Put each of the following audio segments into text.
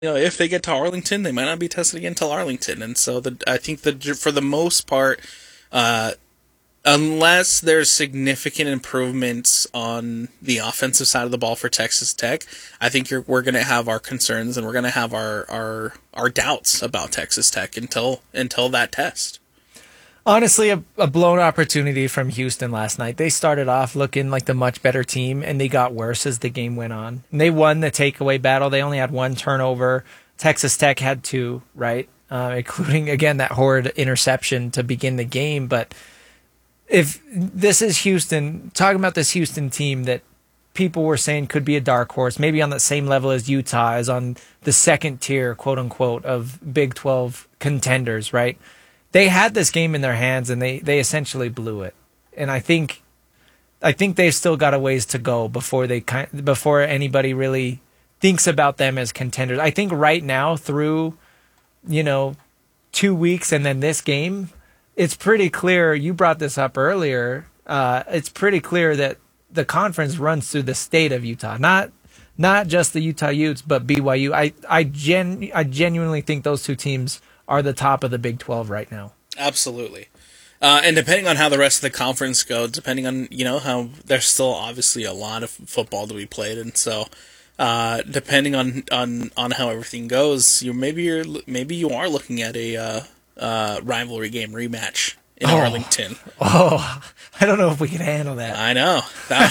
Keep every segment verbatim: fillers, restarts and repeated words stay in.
you know, if they get to Arlington, they might not be tested again until Arlington, and so the I think that for the most part, uh, unless there's significant improvements on the offensive side of the ball for Texas Tech, I think you're, we're going to have our concerns and we're going to have our, our our doubts about Texas Tech until until that test. Honestly, a, a blown opportunity from Houston last night. They started off looking like the much better team, and they got worse as the game went on. And they won the takeaway battle. They only had one turnover. Texas Tech had two, right? Uh, including, again, that horrid interception to begin the game. But if this is Houston, talking about this Houston team that people were saying could be a dark horse, maybe on the same level as Utah, as on the second tier, quote unquote, of Big twelve contenders, right? They had this game in their hands and they, they essentially blew it. And I think I think they've still got a ways to go before they before anybody really thinks about them as contenders. I think right now, through, you know, two weeks and then this game, it's pretty clear. You brought this up earlier. Uh, it's pretty clear that the conference runs through the state of Utah, not not just the Utah Utes, but B Y U. I I gen I genuinely think those two teams are the top of the Big twelve right now. Absolutely. Uh, and depending on how the rest of the conference goes, depending on, you know, how there's still obviously a lot of football to be played. And so, uh, depending on, on, on how everything goes, you maybe you're, maybe you are looking at a, uh, uh, rivalry game rematch in oh. Arlington. Oh, I don't know if we can handle that. I know.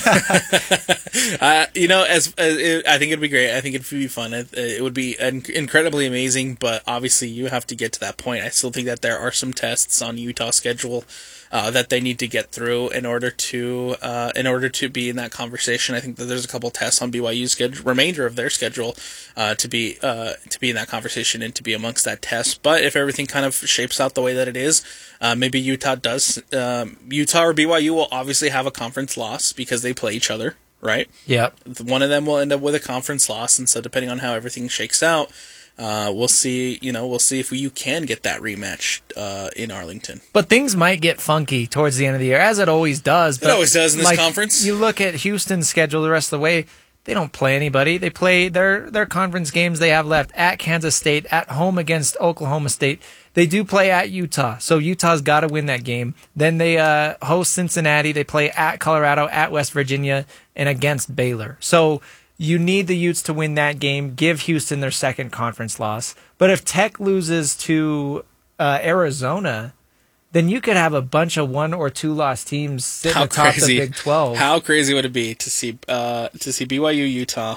That, uh, you know, as, as it, I think it'd be great. I think it'd be fun. It, it would be in, incredibly amazing. But obviously, you have to get to that point. I still think that there are some tests on Utah's schedule uh, that they need to get through in order to uh, in order to be in that conversation. I think that there's a couple tests on B Y U's schedule, remainder of their schedule, uh, to be uh, to be in that conversation and to be amongst that test. But if everything kind of shapes out the way that it is, uh, maybe Utah does. Um, Utah or B Y U will obviously have a conference loss because they play each other, right? Yeah. One of them will end up with a conference loss, and so depending on how everything shakes out, uh, we'll see. You know, we'll see if you can get that rematch uh, in Arlington. But things might get funky towards the end of the year, as it always does. But it always does in this like, conference. You look at Houston's schedule the rest of the way. They don't play anybody. They play their, their conference games they have left at Kansas State, at home against Oklahoma State. They do play at Utah, so Utah's got to win that game. Then they uh, host Cincinnati. They play at Colorado, at West Virginia, and against Baylor. So you need the Utes to win that game, give Houston their second conference loss. But if Tech loses to uh, Arizona, then you could have a bunch of one or two loss teams sitting How atop crazy. the Big twelve. How crazy would it be to see uh, to see B Y U, Utah,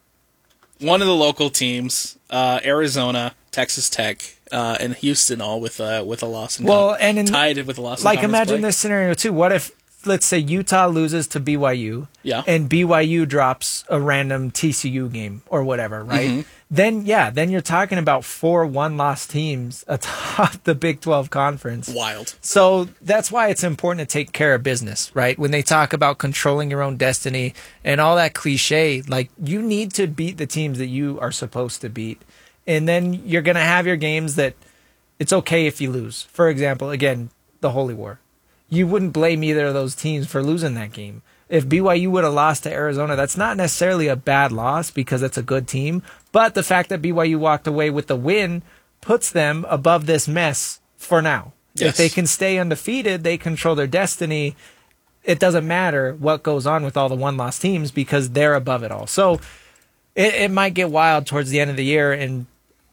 one of the local teams, uh, Arizona, Texas Tech, uh, and Houston all with uh, with a loss in well, con- and in, tied with a loss. In like imagine play. this scenario too. What if, let's say, Utah loses to B Y U, yeah, and B Y U drops a random T C U game or whatever, right? Mm-hmm. Then yeah, then you're talking about four one-loss teams atop the Big twelve conference. Wild. So that's why it's important to take care of business, right? When they talk about controlling your own destiny and all that cliche, like you need to beat the teams that you are supposed to beat. And then you're going to have your games that it's okay if you lose. For example, again, the Holy War. You wouldn't blame either of those teams for losing that game. If B Y U would have lost to Arizona, that's not necessarily a bad loss because it's a good team. But the fact that B Y U walked away with the win puts them above this mess for now. Yes. If they can stay undefeated, they control their destiny. It doesn't matter what goes on with all the one-loss teams because they're above it all. So it, it might get wild towards the end of the year, and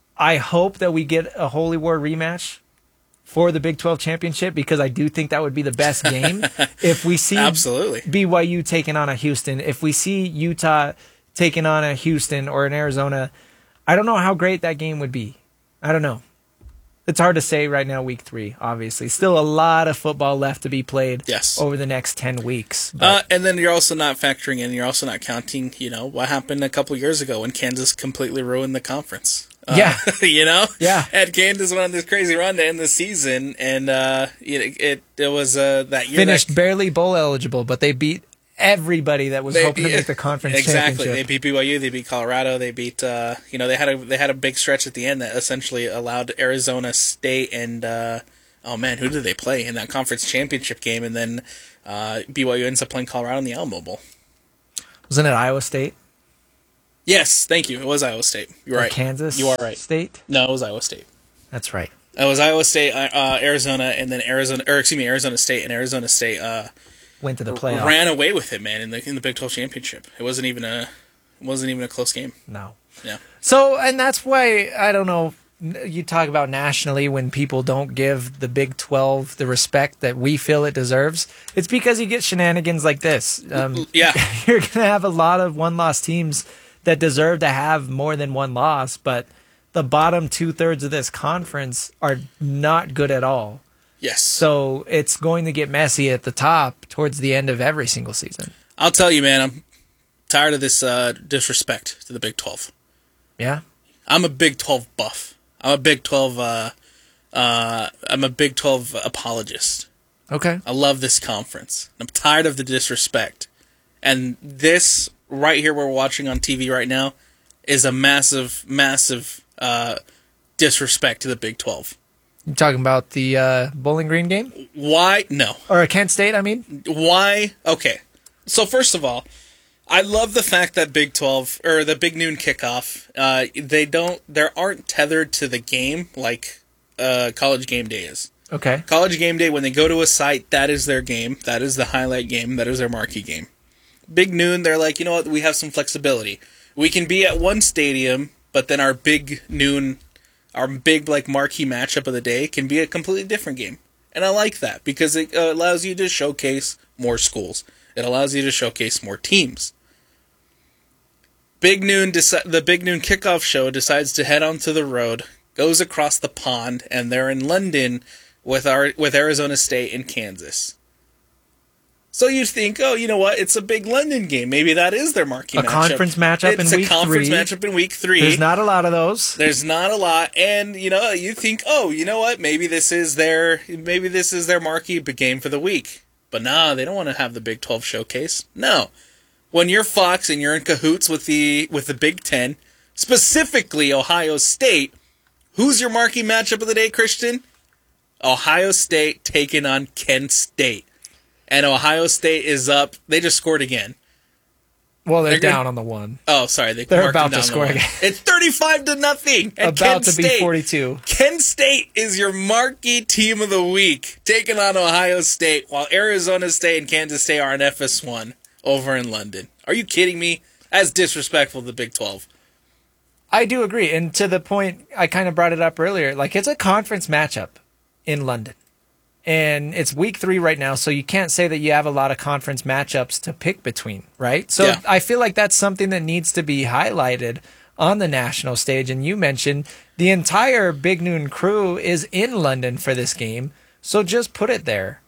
I hope that we get a Holy War rematch for the Big twelve championship because I do think that would be the best game. If we see Absolutely. B Y U taking on a Houston, if we see Utah taking on a Houston or an Arizona, I don't know how great that game would be. I don't know. It's hard to say right now, week three, obviously. Still a lot of football left to be played yes. over the next ten weeks. Uh, and then you're also not factoring in, you're also not counting, you know, what happened a couple years ago when Kansas completely ruined the conference. Uh, yeah. you know? Yeah. And Kansas went on this crazy run to end the season, and uh, it, it it was uh, that year. Finished that, barely bowl eligible, but they beat everybody that was they, hoping to yeah, make the conference exactly. championship. They beat B Y U, they beat Colorado, they beat, uh, you know, they had a they had a big stretch at the end that essentially allowed Arizona State and, uh, oh man, who did they play in that conference championship game? And then uh, B Y U ends up playing Colorado in the Alamo Bowl. Wasn't it Iowa State? Yes, thank you. It was Iowa State. You're Or right. Kansas You are right. State? No, it was Iowa State. That's right. It was Iowa State, uh, Arizona, and then Arizona, or excuse me, Arizona State, and Arizona State uh, Went to the playoff. ran away with it, man, in the in the Big twelve championship. It wasn't even a it wasn't even a close game. No. Yeah. So, and that's why, I don't know, you talk about nationally when people don't give the Big twelve the respect that we feel it deserves. It's because you get shenanigans like this. Um, Yeah. You're going to have a lot of one-loss teams that deserve to have more than one loss, but the bottom two-thirds of this conference are not good at all. Yes. So it's going to get messy at the top towards the end of every single season. I'll tell you, man, I'm tired of this uh, disrespect to the Big twelve. Yeah? I'm a Big twelve buff. I'm a Big twelve. Uh, uh, I'm a Big twelve apologist. Okay. I love this conference. I'm tired of the disrespect, and this right here we're watching on T V right now is a massive, massive uh, disrespect to the Big twelve. You talking about the uh, Bowling Green game? Why? No. Or Kent State, I mean? Why? Okay. So first of all, I love the fact that Big twelve or the Big Noon kickoff, uh, they don't, they aren't tethered to the game like uh, College Game Day is. Okay. College Game Day, when they go to a site, that is their game. That is the highlight game. That is their marquee game. Big Noon, they're like, you know what? We have some flexibility. We can be at one stadium, but then our Big Noon, our big like marquee matchup of the day can be a completely different game. And I like that because it uh, allows you to showcase more schools. It allows you to showcase more teams. Big Noon, deci- the Big Noon kickoff show decides to head onto the road, goes across the pond, and they're in London with our with Arizona State and Kansas. So you think, oh, you know what? It's a big London game. Maybe that is their marquee A matchup. conference matchup it's in week a conference three. matchup in week three. There's not a lot of those. There's not a lot, and you know, you think, oh, you know what? Maybe this is their maybe this is their marquee game for the week. But nah, they don't want to have the Big twelve showcase. No, when you're Fox and you're in cahoots with the with the Big Ten, specifically Ohio State, who's your marquee matchup of the day, Christian? Ohio State taking on Kent State. And Ohio State is up. They just scored again. Well, they're, They're down gonna- on the one. Oh, sorry. They They're marked them about to down score the again. one. It's thirty-five to nothing. at About Kent to be State. forty-two. Kent State is your marquee team of the week, taking on Ohio State, while Arizona State and Kansas State are on F S one over in London. Are you kidding me? That's disrespectful to the Big twelve. I do agree. And to the point, I kind of brought it up earlier. Like, it's a conference matchup in London. And it's week three right now, so you can't say that you have a lot of conference matchups to pick between, right? So Yeah. I feel like that's something that needs to be highlighted on the national stage. And you mentioned the entire Big Noon crew is in London for this game, so just put it there.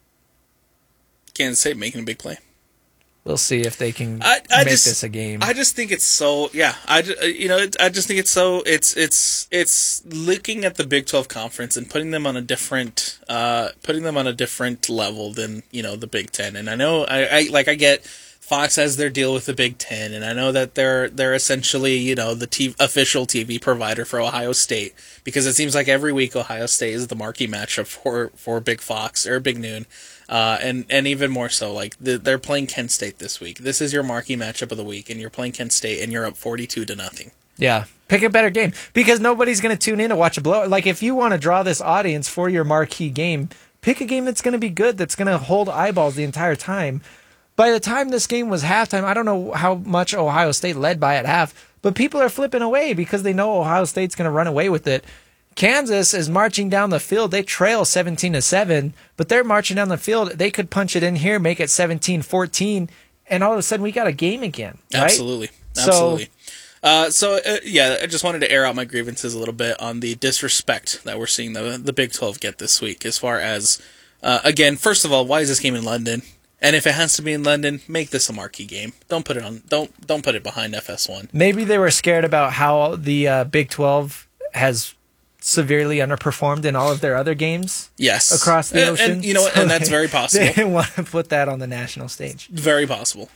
Kansas State making a big play. We'll see if they can I, I make just, this a game. I just think it's so yeah. I ju- you know it, I just think it's so it's it's it's looking at the Big twelve conference and putting them on a different uh putting them on a different level than you know the Big Ten. And I know I, I like I get Fox has their deal with the Big Ten, and I know that they're they're essentially you know the t- official T V provider for Ohio State because it seems like every week Ohio State is the marquee matchup for for Big Fox or Big Noon. Uh, and, and even more so, like, the, they're playing Kent State this week. This is your marquee matchup of the week, and you're playing Kent State, and you're up forty-two to nothing. Yeah. Pick a better game because nobody's going to tune in to watch a blow. Like, if you want to draw this audience for your marquee game, pick a game that's going to be good, that's going to hold eyeballs the entire time. By the time this game was halftime, I don't know how much Ohio State led by at half, but people are flipping away because they know Ohio State's going to run away with it. Kansas is marching down the field. They trail seventeen to seven, but they're marching down the field. They could punch it in here, make it seventeen fourteen, and all of a sudden we got a game again. Right? Absolutely. Absolutely. So, uh, so uh, yeah, I just wanted to air out my grievances a little bit on the disrespect that we're seeing the, the Big twelve get this week as far as, uh, again, first of all, why is this game in London? And if it has to be in London, make this a marquee game. Don't put it on. Don't don't put it behind F S one. Maybe they were scared about how the uh, Big twelve has severely underperformed in all of their other games. Yes, across the and, ocean. and you know what? And that's very possible. They didn't want to put that on the national stage. Very possible.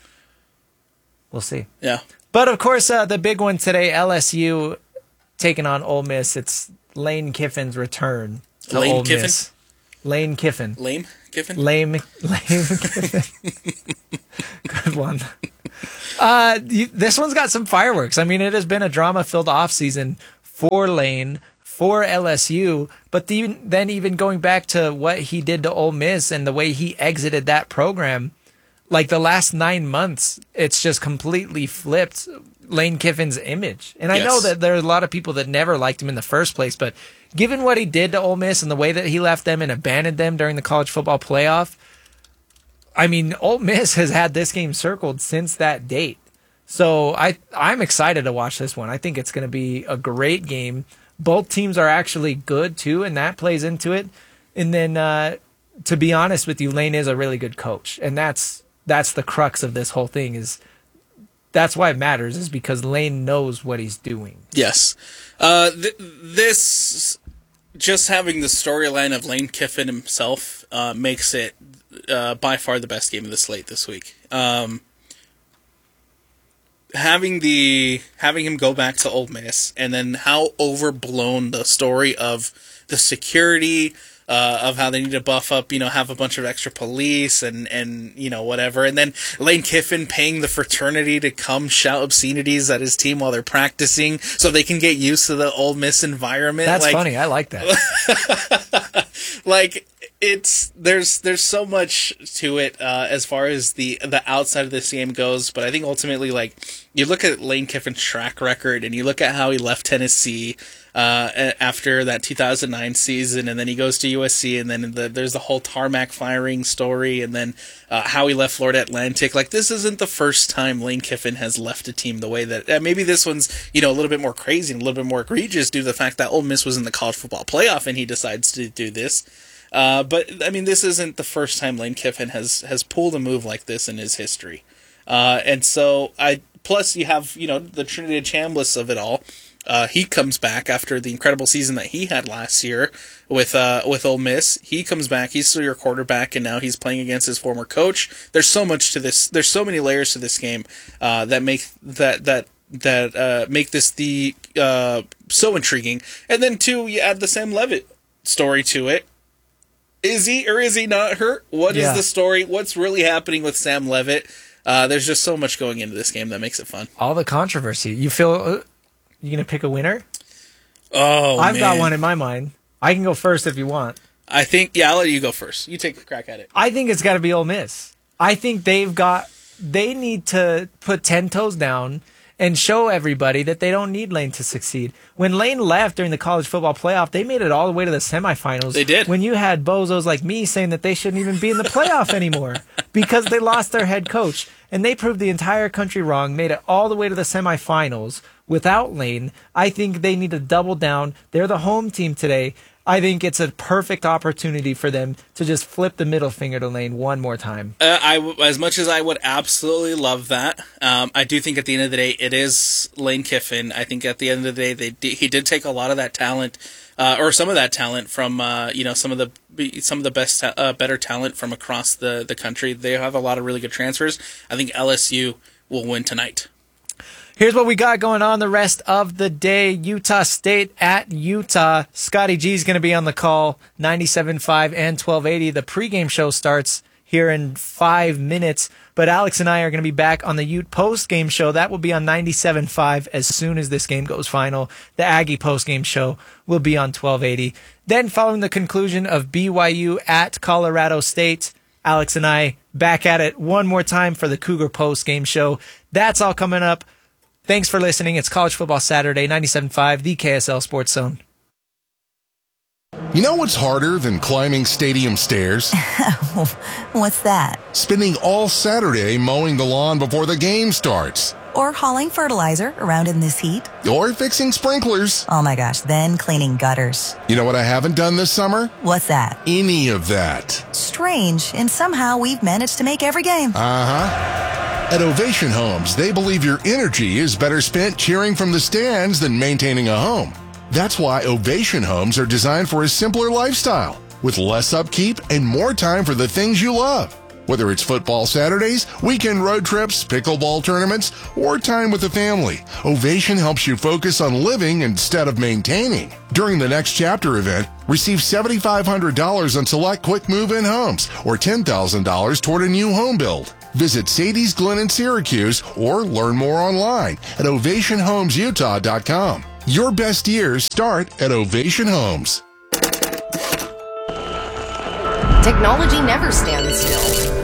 We'll see. Yeah. But of course, uh, the big one today, L S U taking on Ole Miss. It's Lane Kiffin's return to Lane Ole Kiffin? Miss. Lane Kiffin. Lame Kiffin. Lame. Lame Kiffin. Good one. Uh, you, this one's got some fireworks. I mean, it has been a drama-filled offseason for Lane, for L S U, but the, then even going back to what he did to Ole Miss and the way he exited that program, like the last nine months, it's just completely flipped Lane Kiffin's image. And I Yes. know that there are a lot of people that never liked him in the first place, but given what he did to Ole Miss and the way that he left them and abandoned them during the college football playoff, I mean, Ole Miss has had this game circled since that date. So I, I'm excited to watch this one. I think it's going to be a great game. Both teams are actually good, too, and that plays into it. And then, uh, to be honest with you, Lane is a really good coach. And that's that's the crux of this whole thing. Is That's why it matters, is because Lane knows what he's doing. Yes. Uh, th- this, just having the storyline of Lane Kiffin himself uh, makes it uh, by far the best game of the slate this week. Um, having the having him go back to Ole Miss, and then how overblown the story of the security, uh, of how they need to buff up, you know, have a bunch of extra police and, and, you know, whatever. And then Lane Kiffin paying the fraternity to come shout obscenities at his team while they're practicing so they can get used to the Ole Miss environment. That's like, funny. I like that. like, it's there's there's so much to it uh, as far as the the outside of this game goes, but I think ultimately, like, you look at Lane Kiffin's track record and you look at how he left Tennessee uh, after that two thousand nine season, and then he goes to U S C, and then the, there's the whole tarmac firing story, and then uh, how he left Florida Atlantic. Like, this isn't the first time Lane Kiffin has left a team the way that uh, maybe this one's, you know, a little bit more crazy and a little bit more egregious due to the fact that Ole Miss was in the college football playoff and he decides to do this. Uh, but, I mean, this isn't the first time Lane Kiffin has, has pulled a move like this in his history. Uh, and so, I plus you have, you know, the Trinity Chambliss of it all. Uh, he comes back after the incredible season that he had last year with uh, with Ole Miss. He comes back, he's still your quarterback, and now he's playing against his former coach. There's so much to this. There's so many layers to this game uh, that make that that that uh, make this the uh, so intriguing. And then, too, you add the Sam Levitt story to it. Is he or is he not hurt? What Yeah. is the story? What's really happening with Sam Levitt? Uh, there's just so much going into this game that makes it fun. All the controversy. You feel uh, you gonna pick a winner? Oh, I've man. got one in my mind. I can go first if you want. I think, yeah, I'll let you go first. You take a crack at it. I think it's got to be Ole Miss. I think they've got. They need to put ten toes down and show everybody that they don't need Lane to succeed. When Lane left during the college football playoff, they made it all the way to the semifinals. They did. When you had bozos like me saying that they shouldn't even be in the playoff anymore because they lost their head coach. And they proved the entire country wrong, made it all the way to the semifinals without Lane. I think they need to double down. They're the home team today. I think it's a perfect opportunity for them to just flip the middle finger to Lane one more time. Uh, I, w- as much as I would absolutely love that, um, I do think at the end of the day, it is Lane Kiffin. I think at the end of the day, they d- he did take a lot of that talent, uh, or some of that talent from, uh, you know, some of the some of the best, ta- uh, better talent from across the, the country. They have a lot of really good transfers. I think L S U will win tonight. Here's what we got going on the rest of the day. Utah State at Utah. Scotty G's going to be on the call, ninety-seven point five and twelve eighty. The pregame show starts here in five minutes, but Alex and I are going to be back on the Ute postgame show. That will be on ninety-seven point five as soon as this game goes final. The Aggie postgame show will be on twelve eighty. Then following the conclusion of B Y U at Colorado State, Alex and I back at it one more time for the Cougar postgame show. That's all coming up. Thanks for listening. It's College Football Saturday, ninety-seven point five, the K S L Sports Zone. You know what's harder than climbing stadium stairs? What's that? Spending all Saturday mowing the lawn before the game starts. Or hauling fertilizer around in this heat? Or fixing sprinklers. Oh my gosh, then cleaning gutters. You know what I haven't done this summer? What's that? Any of that. Strange, and somehow we've managed to make every game. Uh-huh. At Ovation Homes, they believe your energy is better spent cheering from the stands than maintaining a home. That's why Ovation Homes are designed for a simpler lifestyle, with less upkeep and more time for the things you love. Whether it's football Saturdays, weekend road trips, pickleball tournaments, or time with the family, Ovation helps you focus on living instead of maintaining. During the Next Chapter event, receive seven thousand five hundred dollars on select quick move-in homes or ten thousand dollars toward a new home build. Visit Sadie's Glen in Syracuse or learn more online at ovation homes utah dot com. Your best years start at Ovation Homes. Technology never stands still.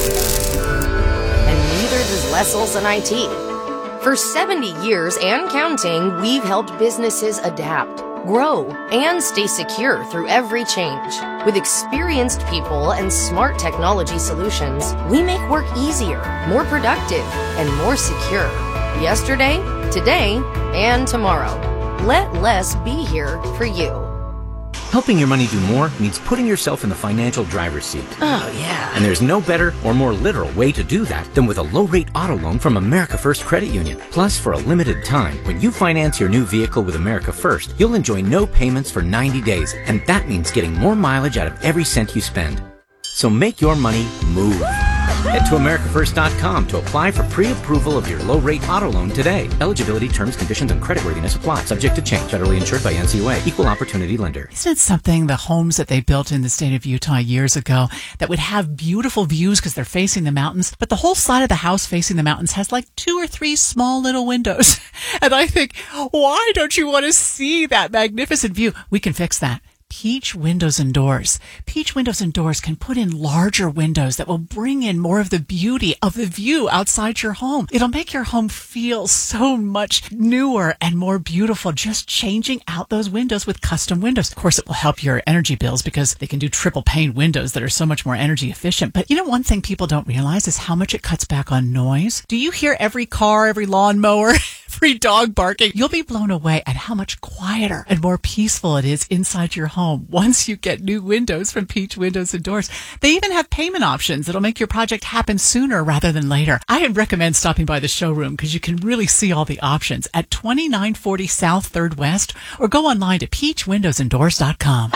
And neither does Les Olson I T. For seventy years and counting, we've helped businesses adapt, grow, and stay secure through every change. With experienced people and smart technology solutions, we make work easier, more productive, and more secure. Yesterday, today, and tomorrow. Let Les be here for you. Helping your money do more means putting yourself in the financial driver's seat. Oh, yeah. And there's no better or more literal way to do that than with a low-rate auto loan from America First Credit Union. Plus, for a limited time, when you finance your new vehicle with America First, you'll enjoy no payments for ninety days, and that means getting more mileage out of every cent you spend. So make your money move. Head to america first dot com to apply for pre-approval of your low-rate auto loan today. Eligibility, terms, conditions, and creditworthiness apply. Subject to change. Federally insured by N C U A. Equal opportunity lender. Isn't it something, the homes that they built in the state of Utah years ago that would have beautiful views because they're facing the mountains, but the whole side of the house facing the mountains has like two or three small little windows. And I think, why don't you want to see that magnificent view? We can fix that. Peach Windows and Doors. Peach Windows and Doors can put in larger windows that will bring in more of the beauty of the view outside your home. It'll make your home feel so much newer and more beautiful, just changing out those windows with custom windows. Of course, it will help your energy bills because they can do triple pane windows that are so much more energy efficient. But you know, one thing people don't realize is how much it cuts back on noise. Do you hear every car, every lawnmower, every dog barking? You'll be blown away at how much quieter and more peaceful it is inside your home once you get new windows from Peach Windows and Doors. They even have payment options that'll make your project happen sooner rather than later. I recommend stopping by the showroom because you can really see all the options at twenty-nine forty South third West, or go online to peach windows and doors dot com.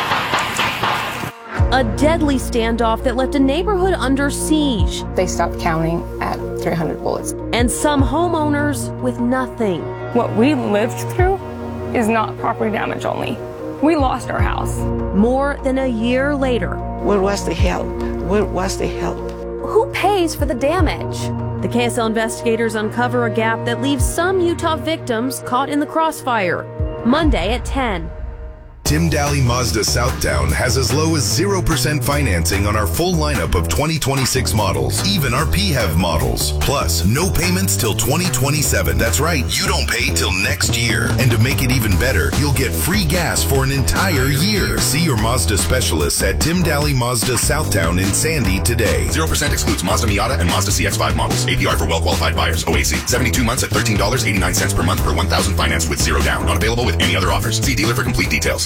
A deadly standoff that left a neighborhood under siege. They stopped counting at three hundred bullets. And some homeowners with nothing. What we lived through is not property damage only. We lost our house. More than a year later. Where was the help? Where was the help? Who pays for the damage? The K S L investigators uncover a gap that leaves some Utah victims caught in the crossfire. Monday at ten. Tim Daly Mazda Southtown has as low as zero percent financing on our full lineup of twenty twenty-six models, even our P H E V models. Plus, no payments till twenty twenty-seven. That's right, you don't pay till next year. And to make it even better, you'll get free gas for an entire year. See your Mazda specialists at Tim Daly Mazda Southtown in Sandy today. zero percent excludes Mazda Miata and Mazda C X five models. A P R for well-qualified buyers. O A C. seventy-two months at thirteen dollars and eighty-nine cents per month per one thousand financed with zero down. Not available with any other offers. See dealer for complete details.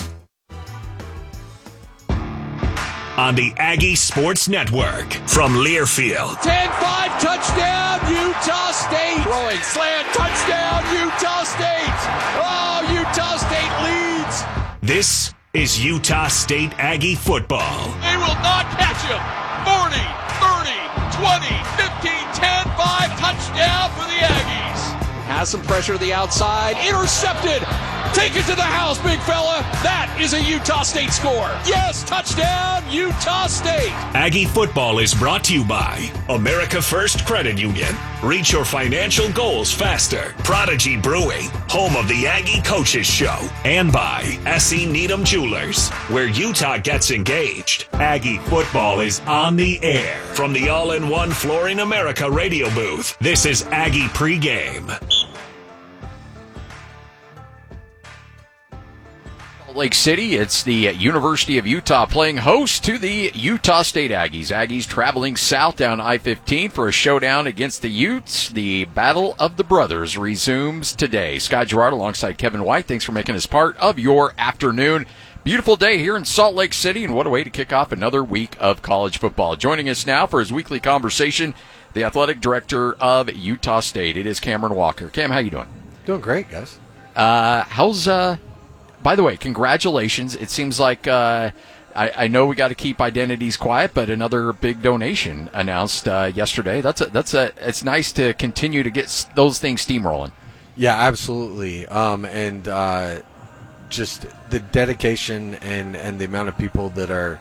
On the Aggie Sports Network from Learfield. ten five, touchdown, Utah State. Throwing slant, touchdown, Utah State. Oh, Utah State leads. This is Utah State Aggie football. They will not catch him. forty, thirty, twenty, fifteen, ten, five, touchdown for the Aggies. Has some pressure to the outside, intercepted. Take it to the house, big fella. That is a Utah State score. Yes, touchdown, Utah State. Aggie football is brought to you by America First Credit Union. Reach your financial goals faster. Prodigy Brewing, home of the Aggie Coaches Show. And by S E Needham Jewelers, where Utah gets engaged. Aggie football is on the air. From the all-in-one Flooring America radio booth, this is Aggie Pregame. Lake City, it's the University of Utah playing host to the Utah State Aggies. Aggies traveling south down I fifteen for a showdown against the Utes. The Battle of the Brothers resumes today. Scott Gerard alongside Kevin White, thanks for making us part of your afternoon. Beautiful day here in Salt Lake City, and what a way to kick off another week of college football. Joining us now for his weekly conversation, the athletic director of Utah State. It is Cameron Walker. Cam, how you doing? Doing great, guys. Uh, how's... uh? By the way, congratulations. It seems like uh, I, I know we got to keep identities quiet, but another big donation announced uh, yesterday. That's a, that's a. It's nice to continue to get those things steamrolling. Yeah, absolutely. Um, and uh, just the dedication and, and the amount of people that are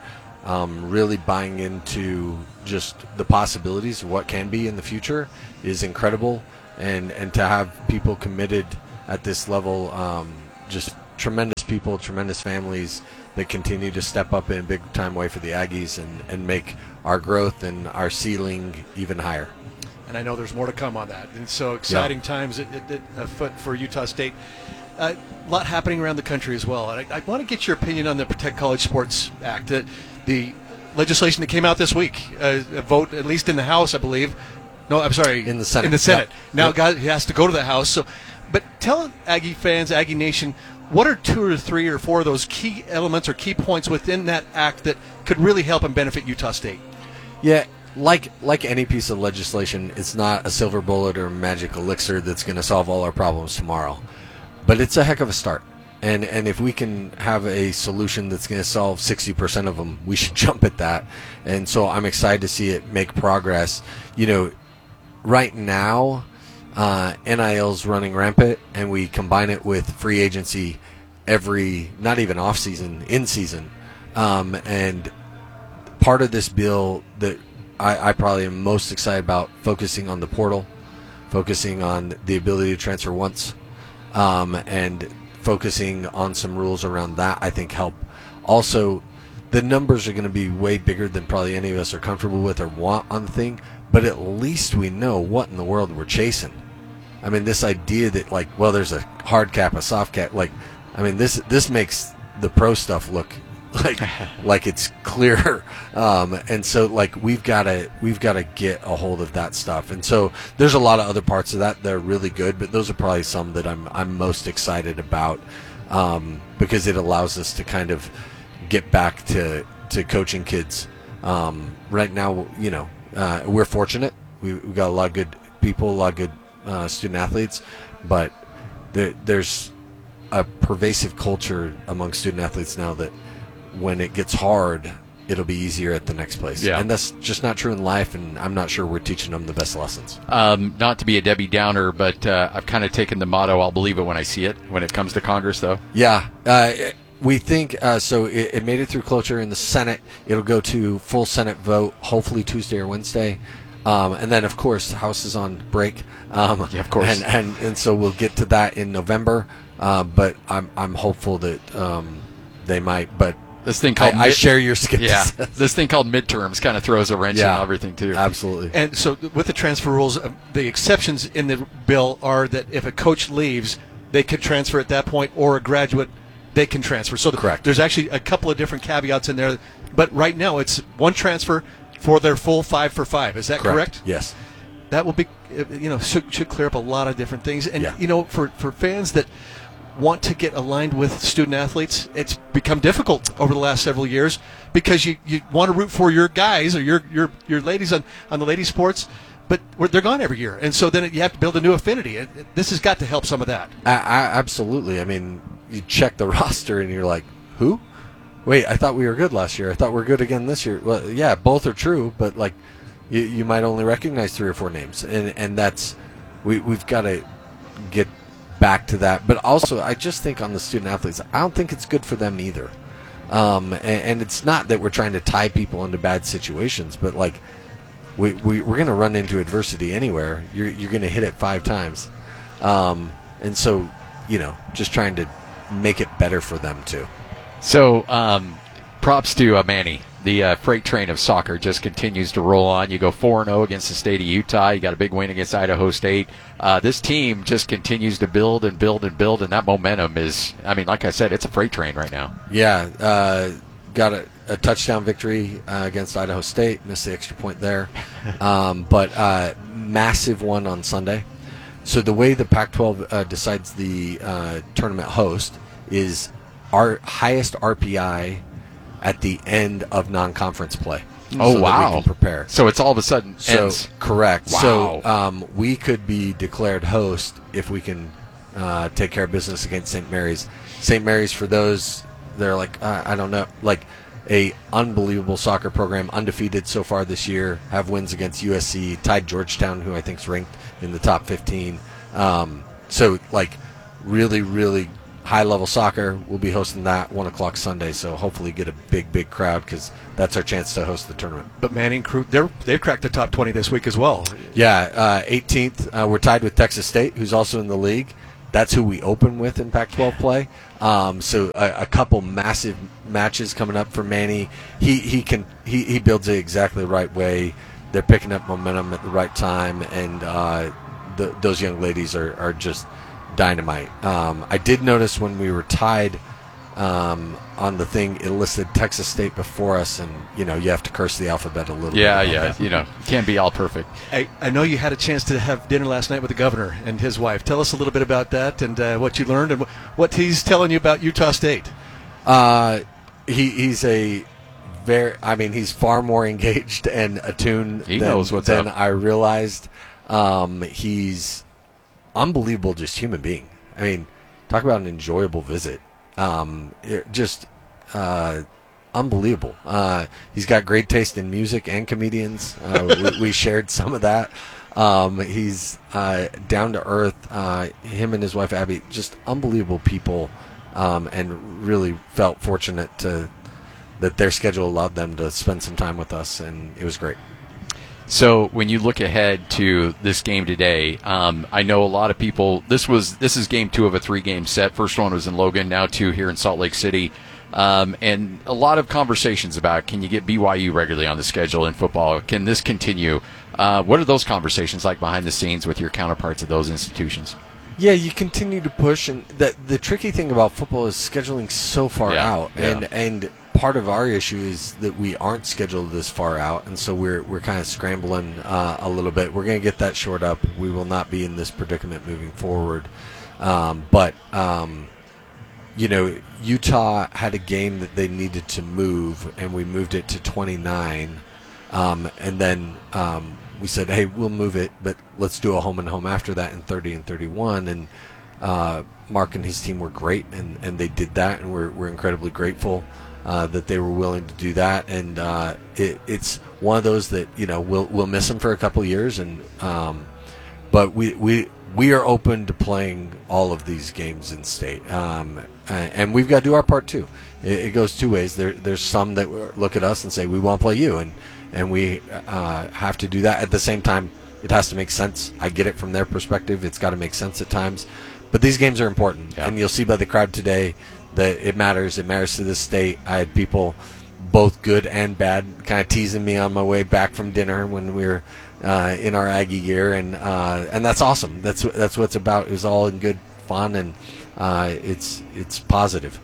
um, really buying into just the possibilities of what can be in the future is incredible. And, and to have people committed at this level, um, just tremendous people, tremendous families that continue to step up in a big-time way for the Aggies and, and make our growth and our ceiling even higher. And I know there's more to come on that. And so exciting yeah. times at, at, at, afoot for Utah State. Uh, a lot happening around the country as well. And I, I want to get your opinion on the Protect College Sports Act, uh, the legislation that came out this week, uh, a vote at least in the House, I believe. No, I'm sorry, in the Senate. In the Senate. Yep. Now yep. God, it has to go to the House. So, but tell Aggie fans, Aggie Nation, what are two or three or four of those key elements or key points within that act that could really help and benefit Utah State? Yeah, like like any piece of legislation, it's not a silver bullet or a magic elixir that's going to solve all our problems tomorrow. But it's a heck of a start. And and if we can have a solution that's going to solve sixty percent of them, we should jump at that. And so I'm excited to see it make progress. You know, right now, uh, N I L's running rampant, and we combine it with free agency every, not even off season, in season. Um, and part of this bill that I, I probably am most excited about, focusing on the portal, focusing on the ability to transfer once, um, and focusing on some rules around that, I think help. Also, the numbers are going to be way bigger than probably any of us are comfortable with or want on the thing, but at least we know what in the world we're chasing. I mean, this idea that, like, well, there's a hard cap, a soft cap, like, I mean, this this makes the pro stuff look like like it's clear, um, and so like we've got to we've got to get a hold of that stuff. And so there's a lot of other parts of that that are really good, but those are probably some that I'm I'm most excited about, um, because it allows us to kind of get back to to coaching kids. Um, right now, you know, uh, we're fortunate. We we got a lot of good people, a lot of good uh, student athletes, but there, there's a pervasive culture among student athletes now that when it gets hard, it'll be easier at the next place. Yeah. And that's just not true in life, and I'm not sure we're teaching them the best lessons. Um, not to be a Debbie Downer, but uh, I've kind of taken the motto, I'll believe it when I see it, when it comes to Congress, though. Yeah. Uh, we think, uh, so it, it made it through cloture in the Senate. It'll go to full Senate vote, hopefully Tuesday or Wednesday. Um, and then, of course, the House is on break. Um, yeah, of course. And, and, and so we'll get to that in November. Uh, but I'm I'm hopeful that um, they might. But this thing called I, mid- I share your skepticism. Yeah, this thing called midterms kind of throws a wrench yeah, in everything too. Absolutely. And so with the transfer rules, uh, the exceptions in the bill are that if a coach leaves, they could transfer at that point, or a graduate, they can transfer. So the, correct. There's actually a couple of different caveats in there. But right now, it's one transfer for their full five for five. Is that correct? correct? Yes. That will be, you know, should, should clear up a lot of different things. And, yeah. you know, for, for fans that want to get aligned with student athletes, it's become difficult over the last several years because you, you want to root for your guys or your your, your ladies on, on the ladies' sports, but they're gone every year. And so then you have to build a new affinity. It, it, this has got to help some of that. I, I, absolutely. I mean, you check the roster and you're like, who? Wait, I thought we were good last year. I thought we we're good again this year. Well, yeah, both are true, but like you, you might only recognize three or four names. And, and that's, we, we've got to get back to that. But also, I just think on the student athletes, I don't think it's good for them either. Um, and, and it's not that we're trying to tie people into bad situations, but like we, we we're going to run into adversity anywhere. You're you're going to hit it five times, um, and so you know, just trying to make it better for them too. So, um, props to uh, Manny. The uh, freight train of soccer just continues to roll on. You go four and oh against the state of Utah. You got a big win against Idaho State. Uh, this team just continues to build and build and build, and that momentum is, I mean, like I said, it's a freight train right now. Yeah, uh, got a, a touchdown victory uh, against Idaho State. Missed the extra point there. um, but uh, massive one on Sunday. So the way the Pac twelve uh, decides the uh, tournament host is our highest R P I at the end of non-conference play. Oh, so wow. That we can prepare. So it's all of a sudden so, ends. Correct. Wow. So um, we could be declared host if we can uh, take care of business against Saint Mary's. Saint Mary's, for those, they're like, uh, I don't know, like a unbelievable soccer program, undefeated so far this year, have wins against U S C, tied Georgetown, who I think is ranked in the top fifteen. Um, so, like, really, really high-level soccer, we'll be hosting that one o'clock Sunday, so hopefully get a big, big crowd because that's our chance to host the tournament. But Manning Crew, they're, they've cracked the top twenty this week as well. Yeah, uh, eighteenth. Uh, we're tied with Texas State, who's also in the league. That's who we open with in Pac twelve play. Um, so a, a couple massive matches coming up for Manny. He he can he, he builds it exactly the right way. They're picking up momentum at the right time, and uh, the, those young ladies are, are just dynamite. Um, I did notice when we were tied um, on the thing, it listed Texas State before us, and you know you have to curse the alphabet a little yeah, bit. Yeah, yeah, you know, can't be all perfect. I, I know you had a chance to have dinner last night with the governor and his wife. Tell us a little bit about that and uh, what you learned and what he's telling you about Utah State. Uh, he he's a very, I mean, he's far more engaged and attuned he than, knows what's than up. I realized. Um, he's unbelievable, just human being. I mean, talk about an enjoyable visit. Um, it, just uh, unbelievable. Uh, he's got great taste in music and comedians. Uh, we, we shared some of that. Um, he's uh, down to earth. Uh, him and his wife Abby, just unbelievable people, um, and really felt fortunate to that their schedule allowed them to spend some time with us, and it was great. So when you look ahead to this game today, um, I know a lot of people. This was this is game two of a three-game set. First one was in Logan, now two here in Salt Lake City, um, and a lot of conversations about can you get B Y U regularly on the schedule in football? Can this continue? Uh, what are those conversations like behind the scenes with your counterparts at those institutions? Yeah, you continue to push, and the the tricky thing about football is scheduling so far Yeah, out, yeah. and and part of our issue is that we aren't scheduled this far out, and so we're we're kind of scrambling uh, a little bit. We're going to get that shored up. We will not be in this predicament moving forward, um, but um, you know, Utah had a game that they needed to move, and we moved it to twenty-nine, um, and then. Um, We said, hey, we'll move it, but let's do a home and home after that in thirty and thirty-one. And uh, Mark and his team were great, and, and they did that, and we're, we're incredibly grateful uh, that they were willing to do that. And uh, it, it's one of those that, you know, we'll we'll miss them for a couple of years, and um, but we, we we are open to playing all of these games in state, um, and we've got to do our part too. It, it goes two ways. There there's some that look at us and say we want to play you, and and we uh, have to do that. At the same time, it has to make sense. I get it from their perspective. It's got to make sense at times. But these games are important, yeah. And you'll see by the crowd today that it matters. It matters to this state. I had people, both good and bad, kind of teasing me on my way back from dinner when we were uh, in our Aggie gear, and uh, and that's awesome. That's that's what it's about. It was all in good fun, and uh, it's it's positive.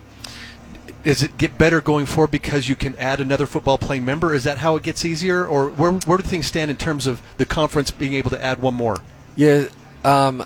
Does it get better going forward because you can add another football playing member? Is that how it gets easier? Or where, where do things stand in terms of the conference being able to add one more? Yeah, um,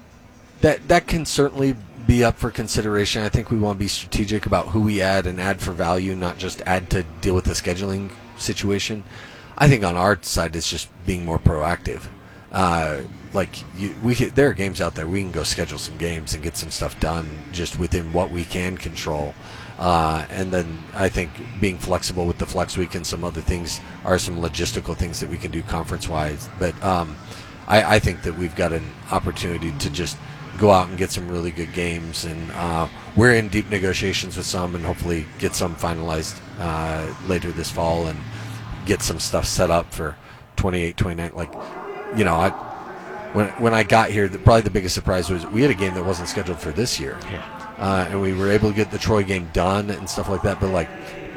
that that can certainly be up for consideration. I think we want to be strategic about who we add and add for value, not just add to deal with the scheduling situation. I think on our side, it's just being more proactive. Uh, like you, we, there are games out there we can go schedule some games and get some stuff done just within what we can control. Uh, and then I think being flexible with the flex week and some other things are some logistical things that we can do conference-wise. But um, I, I think that we've got an opportunity to just go out and get some really good games. And uh, we're in deep negotiations with some and hopefully get some finalized uh, later this fall and get some stuff set up for twenty-eight, twenty-nine. Like, you know, I, when, when I got here, the, probably the biggest surprise was we had a game that wasn't scheduled for this year. Yeah. Uh, and we were able to get the Troy game done and stuff like that. But like,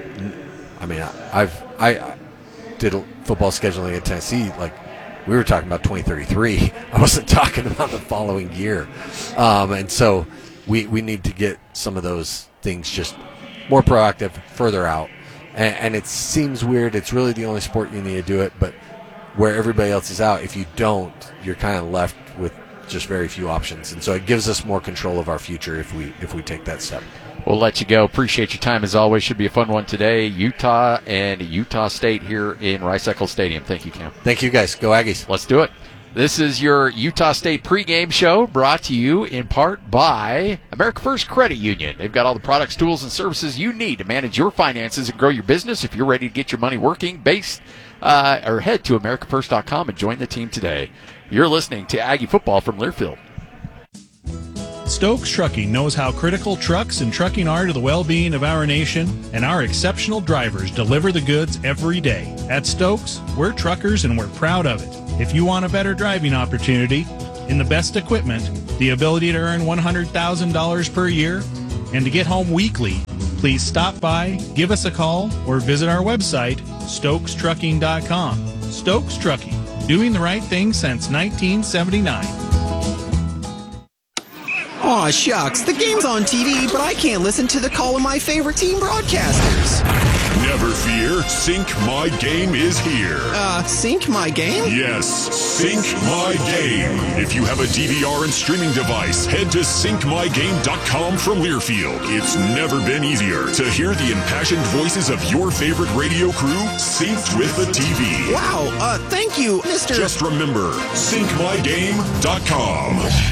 I mean, I've I, I did football scheduling at Tennessee. Like, we were talking about twenty thirty-three. I wasn't talking about the following year. Um, and so we we need to get some of those things just more proactive, further out. And, and it seems weird. It's really the only sport you need to do it. But where everybody else is out, if you don't, you're kind of left with just very few options, and so it gives us more control of our future if we if we take that step. We'll let you go. Appreciate your time as always. Should be a fun one today. Utah and Utah State here in Rice-Eccles Stadium. Thank you, Cam. Thank you, guys. Go Aggies. Let's do it. This is your Utah State pregame show brought to you in part by America First Credit Union. They've got all the products, tools, and services you need to manage your finances and grow your business. If you're ready to get your money working, based uh, or head to america first dot com and join the team today. You're listening to Aggie Football from Learfield. Stokes Trucking knows how critical trucks and trucking are to the well-being of our nation, and our exceptional drivers deliver the goods every day. At Stokes, we're truckers and we're proud of it. If you want a better driving opportunity, in the best equipment, the ability to earn one hundred thousand dollars per year, and to get home weekly, please stop by, give us a call, or visit our website, stokes trucking dot com. Stokes Trucking, doing the right thing since nineteen seventy-nine. Aw, shucks, the game's on T V, but I can't listen to the call of my favorite team broadcasters. Never fear, Sync My Game is here. Uh, Sync My Game? Yes, Sync My Game. If you have a D V R and streaming device, head to sync my game dot com from Learfield. It's never been easier to hear the impassioned voices of your favorite radio crew synced with the T V. Wow, uh, thank you, Mister Just remember, sync my game dot com.